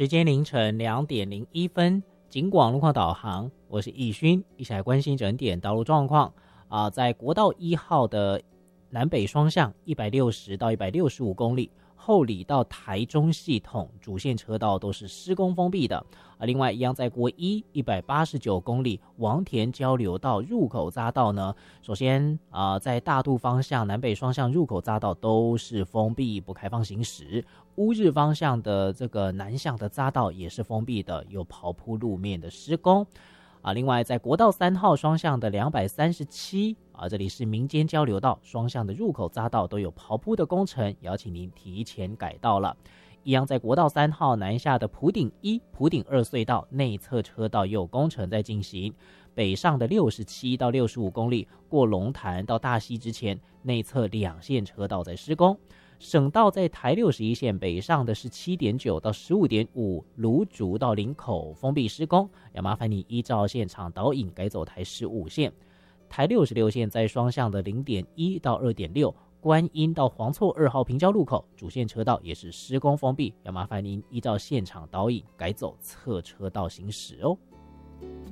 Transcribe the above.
时间凌晨2:01，警广路况导航，我是易勋，一起来关心整点道路状况。在国道1号的南北双向160到165公里，后里到台中系统主线车道都是施工封闭的。另外一样在国189公里王田交流道入口匝道呢，首先在大肚方向南北双向入口匝道都是封闭不开放行驶，乌日方向的这个南向的匝道也是封闭的，有刨铺路面的施工。另外在国道3号双向的237这里是民间交流道双向的入口匝道都有刨铺的工程，邀请您提前改道了。一样在国道3号南下的埔顶1、埔顶2隧道内侧车道也有工程在进行，北上的67到65公里过龙潭到大溪之前，内侧2线车道在施工。省道在台61线北上的17.9到15.5芦竹到林口封闭施工，要麻烦你依照现场导引改走台15线。台66线在双向的0.1到2.6观音到黄厝2号平交路口主线车道也是施工封闭，要麻烦您依照现场导引改走侧车道行驶哦。